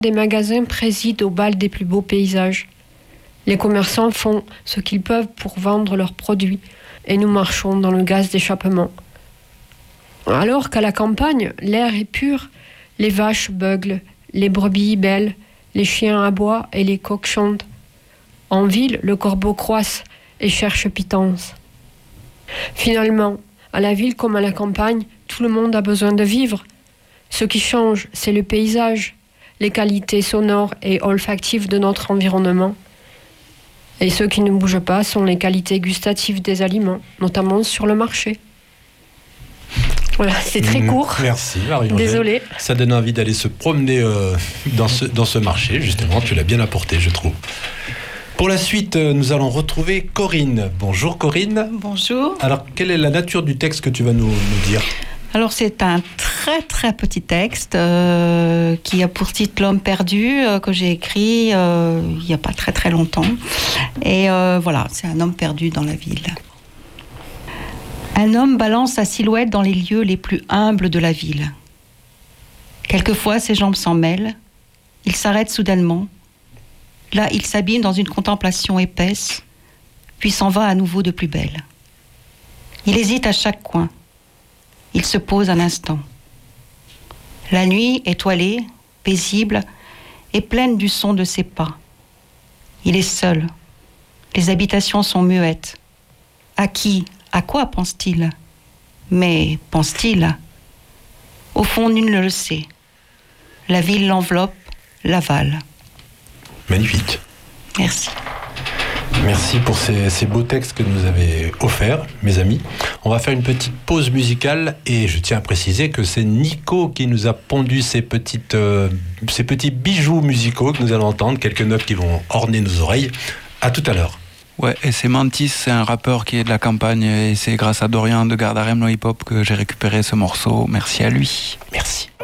Des magasins président au bal des plus beaux paysages. Les commerçants font ce qu'ils peuvent pour vendre leurs produits et nous marchons dans le gaz d'échappement. Alors qu'à la campagne, l'air est pur, les vaches beuglent, les brebis bêlent, les chiens aboient et les coqs chantent. En ville, le corbeau croisse et cherche pitance. Finalement, à la ville comme à la campagne, tout le monde a besoin de vivre. Ce qui change, c'est le paysage, les qualités sonores et olfactives de notre environnement. Et ce qui ne bouge pas sont les qualités gustatives des aliments, notamment sur le marché. Voilà, c'est très court. Merci Marie-Angèle. Désolée. Ça donne envie d'aller se promener dans ce marché, justement. Tu l'as bien apporté, je trouve. Pour la suite, nous allons retrouver Corinne. Bonjour Corinne. Bonjour. Alors, quelle est la nature du texte que tu vas nous dire ? Alors, c'est un très très petit texte qui a pour titre L'homme perdu, que j'ai écrit il n'y a pas très très longtemps. Et voilà, c'est un homme perdu dans la ville. Un homme balance sa silhouette dans les lieux les plus humbles de la ville. Quelquefois, ses jambes s'en mêlent. Il s'arrête soudainement. Là, il s'abîme dans une contemplation épaisse, puis s'en va à nouveau de plus belle. Il hésite à chaque coin. Il se pose un instant. La nuit, étoilée, paisible, est pleine du son de ses pas. Il est seul. Les habitations sont muettes. À qui, à quoi pense-t-il ? Mais pense-t-il ? Au fond, nul ne le sait. La ville l'enveloppe, l'avale. Magnifique. Merci. Merci pour ces beaux textes que nous avez offerts, mes amis. On va faire une petite pause musicale et je tiens à préciser que c'est Nico qui nous a pondu ces petits bijoux musicaux que nous allons entendre, quelques notes qui vont orner nos oreilles. À tout à l'heure. Ouais, et c'est Mantis, c'est un rappeur qui est de la campagne et c'est grâce à Dorian de Gardarem No Hip Hop que j'ai récupéré ce morceau. Merci à lui. Merci.